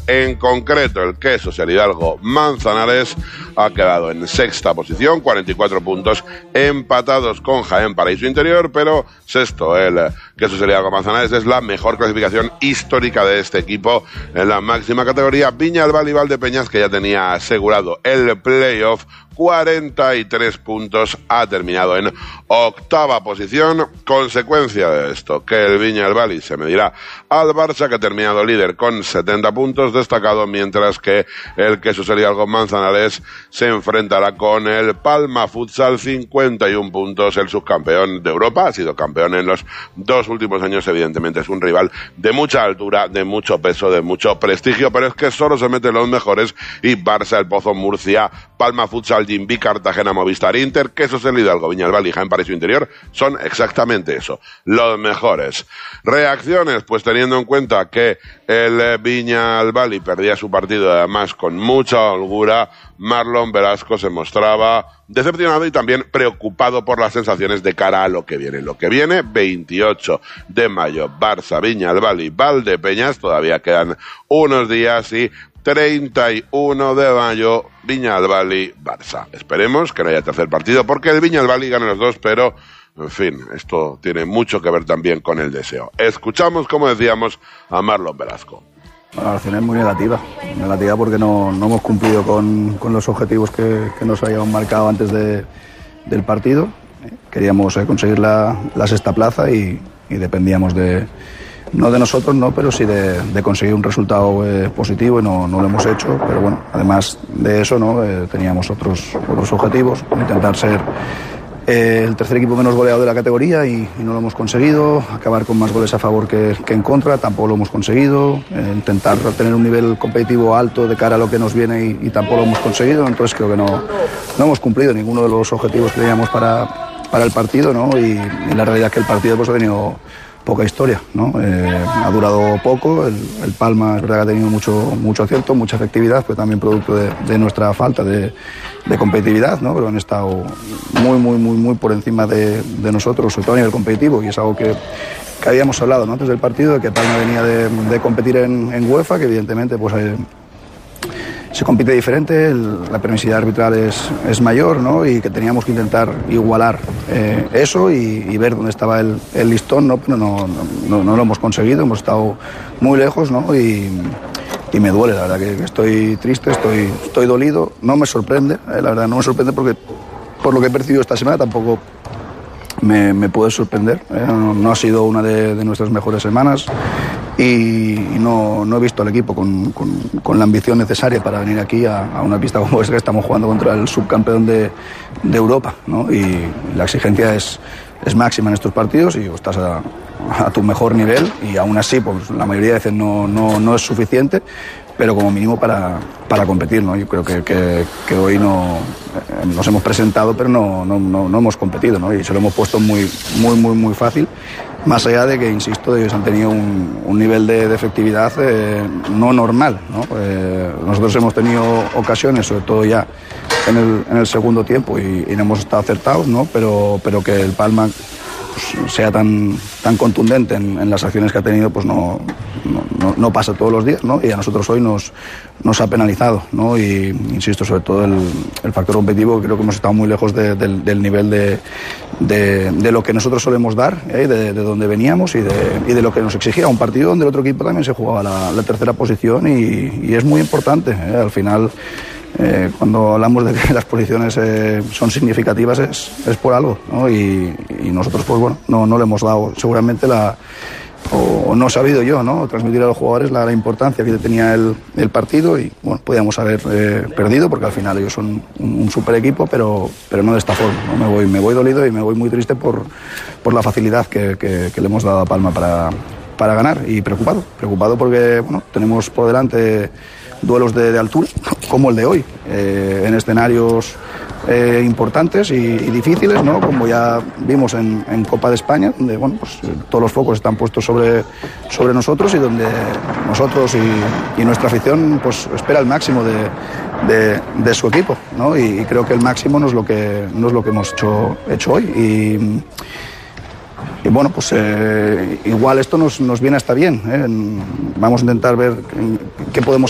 En concreto, el Quesos el Hidalgo Manzanares ha quedado en sexta posición, 44 puntos, empatados con Jaén Paraíso Interior, pero sexto el Quesos el Hidalgo Manzanares. Es la mejor clasificación histórica de este equipo en la máxima categoría. Viña del Val y Valdepeñas, que ya tenía asegurado el playoff, 43 puntos, ha terminado en octava posición. Consecuencia de esto, que el Viña del Val se medirá al Barça, que ha terminado líder con 70 puntos, destacado, mientras que el Quesos el Hidalgo Manzanares se enfrentará con el Palma Futsal, 51 puntos, el subcampeón de Europa, ha sido campeón en los 2 últimos años, evidentemente es un rival de mucha altura, de mucho peso, de mucho prestigio, pero es que solo se meten los mejores, y Barça, El Pozo, Murcia, Palma Futsal, Jimbi, Cartagena, Movistar, Inter, Quesos el Hidalgo, Viña del Val y Jaén Paraíso Interior son exactamente eso, los mejores. Reacciones, pues teniendo en cuenta que el Viña del Val perdía su partido, además con mucha holgura, Marlon Velasco se mostraba decepcionado y también preocupado por las sensaciones de cara a lo que viene. Lo que viene, 28 de mayo, Barça, Viña del Val y Valdepeñas, todavía quedan unos días, y 31 de mayo, Viña del Val y Barça. Esperemos que no haya tercer partido, porque el Viña del Val gane los dos, pero en fin, esto tiene mucho que ver también con el deseo. Escuchamos, como decíamos, a Marlon Velasco. Bueno, la acción es muy negativa porque no hemos cumplido con los objetivos que nos habíamos marcado antes del partido. Queríamos conseguir la sexta plaza y dependíamos no de nosotros, no, pero sí de conseguir un resultado positivo, y no lo hemos hecho. Pero bueno, además de eso, no teníamos otros objetivos, intentar ser el tercer equipo menos goleado de la categoría, y no lo hemos conseguido. Acabar con más goles a favor que en contra, tampoco lo hemos conseguido. Intentar tener un nivel competitivo alto de cara a lo que nos viene, y tampoco lo hemos conseguido. Entonces creo que no hemos cumplido ninguno de los objetivos que teníamos para el partido, ¿no? Y la realidad es que el partido pues ha tenido poca historia, ¿no? Ha durado poco. El Palma es verdad que ha tenido mucho acierto, mucha efectividad, pero también producto de nuestra falta de competitividad, ¿no? Pero han estado muy por encima de nosotros, sobre todo a nivel competitivo, y es algo que habíamos hablado, ¿no?, antes del partido, de que Palma venía de competir en UEFA, que evidentemente pues se compite diferente, la permisividad arbitral es mayor, ¿no? Y que teníamos que intentar igualar eso y ver dónde estaba el listón, ¿no? Pero no lo hemos conseguido, hemos estado muy lejos, ¿no? Y me duele, la verdad que estoy triste, estoy dolido. No me sorprende, la verdad no me sorprende, porque por lo que he percibido esta semana tampoco me puede sorprender. No ha sido una de nuestras mejores semanas, y no he visto al equipo con la ambición necesaria para venir aquí a una pista como esta, que estamos jugando contra el subcampeón de Europa, ¿no? Y la exigencia es máxima en estos partidos, y estás a tu mejor nivel, y aún así pues la mayoría de veces no es suficiente, pero como mínimo para competir, ¿no? Yo creo que hoy nos hemos presentado, pero no hemos competido, ¿no? Y se lo hemos puesto muy fácil, más allá de que, insisto, ellos han tenido un nivel de efectividad no normal, ¿no? Nosotros hemos tenido ocasiones, sobre todo ya en el segundo tiempo, y no hemos estado acertados, ¿no? Pero que el Palma pues sea tan contundente en las acciones que ha tenido, pues no pasa todos los días, ¿no? Y a nosotros hoy nos ha penalizado, ¿no? Y insisto, sobre todo el factor competitivo, creo que hemos estado muy lejos del nivel de lo que nosotros solemos dar, de donde veníamos, y de lo que nos exigía un partido donde el otro equipo también se jugaba la tercera posición, y es muy importante, al final. Cuando hablamos de que las posiciones son significativas es por algo, ¿no? Y nosotros pues bueno, no le hemos dado seguramente o no he sabido yo, ¿no?, transmitir a los jugadores la importancia que tenía el partido, y bueno, podíamos haber perdido, porque al final ellos son un super equipo, pero no de esta forma, ¿no? Me voy dolido y me voy muy triste por la facilidad que le hemos dado a Palma para ganar, y preocupado porque bueno, tenemos por delante duelos de altura, como el de hoy, en escenarios importantes y difíciles, ¿no?, como ya vimos en Copa de España, donde bueno, pues todos los focos están puestos sobre nosotros, y donde nosotros y nuestra afición pues espera el máximo de su equipo, ¿no? Y creo que el máximo no es lo que hemos hecho hoy, y bueno, pues igual esto nos viene hasta bien, ¿eh? Vamos a intentar ver qué podemos